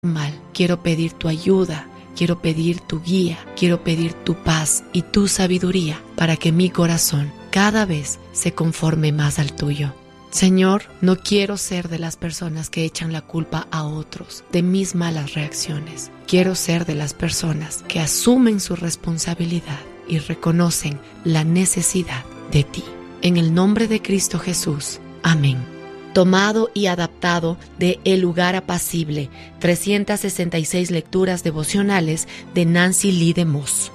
mal. Quiero pedir tu ayuda, quiero pedir tu guía, quiero pedir tu paz y tu sabiduría para que mi corazón cada vez se conforme más al tuyo. Señor, no quiero ser de las personas que echan la culpa a otros de mis malas reacciones. Quiero ser de las personas que asumen su responsabilidad y reconocen la necesidad de ti. En el nombre de Cristo Jesús. Amén. Tomado y adaptado de El lugar apacible, 366 lecturas devocionales de Nancy Lee DeMoss.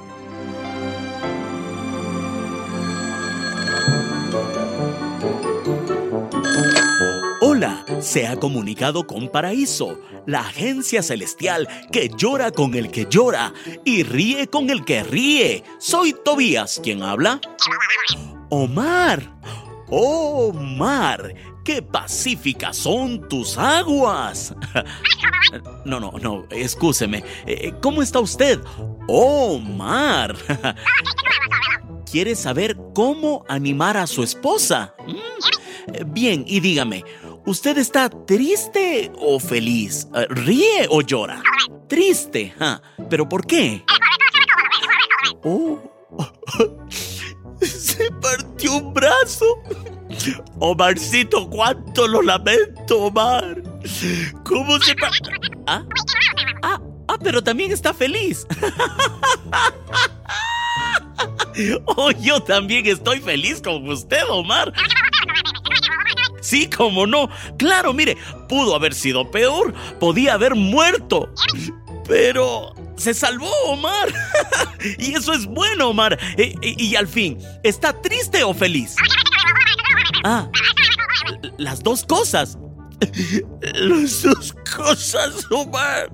Hola, se ha comunicado con Paraíso, la agencia celestial que llora con el que llora y ríe con el que ríe. Soy Tobías, ¿quién habla? Omar. ¡Oh, Omar! ¡Qué pacíficas son tus aguas! No, excúseme. ¿Cómo está usted? Omar. ¿Quiere saber cómo animar a su esposa? Bien, y dígame, ¿usted está triste o feliz? ¿Ríe o llora? Triste, ¿pero por qué? Oh, se partió un brazo. Omarcito, cuánto lo lamento, Omar. ¿Cómo se partió? Pero también está feliz. Oh, yo también estoy feliz con usted, Omar. Sí, cómo no. Claro, mire, pudo haber sido peor. Podía haber muerto. Pero se salvó, Omar. Y eso es bueno, Omar. Y al fin, ¿está triste o feliz? Las dos cosas. Las dos cosas, Omar.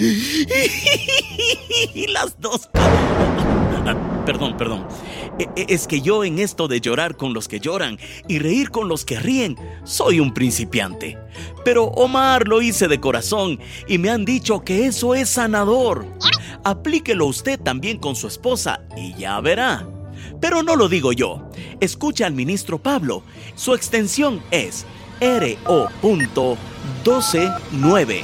Las dos cosas. Perdón. Es que yo en esto de llorar con los que lloran y reír con los que ríen, soy un principiante. Pero Omar lo hice de corazón y me han dicho que eso es sanador. Aplíquelo usted también con su esposa y ya verá. Pero no lo digo yo. Escucha al ministro Pablo. Su extensión es RO.129.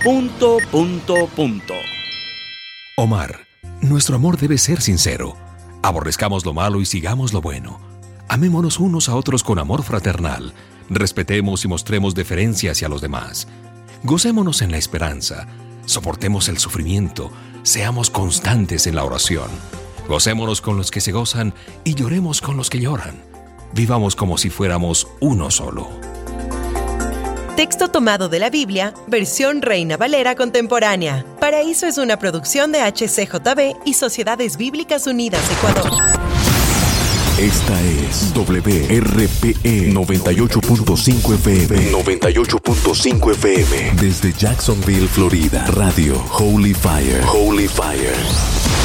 Omar, nuestro amor debe ser sincero. Aborrezcamos lo malo y sigamos lo bueno. Amémonos unos a otros con amor fraternal. Respetemos y mostremos deferencia hacia los demás. Gocémonos en la esperanza. Soportemos el sufrimiento. Seamos constantes en la oración. Gocémonos con los que se gozan y lloremos con los que lloran. Vivamos como si fuéramos uno solo. Texto tomado de la Biblia, versión Reina Valera contemporánea. Paraíso es una producción de HCJB y Sociedades Bíblicas Unidas, Ecuador. Esta es WRPE 98.5 FM. 98.5 FM. Desde Jacksonville, Florida. Radio Holy Fire. Holy Fire.